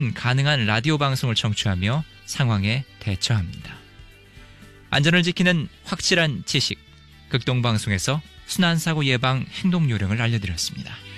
가능한 라디오 방송을 청취하며 상황에 대처합니다. 안전을 지키는 확실한 지식, 극동방송에서 순환사고 예방 행동 요령을 알려드렸습니다.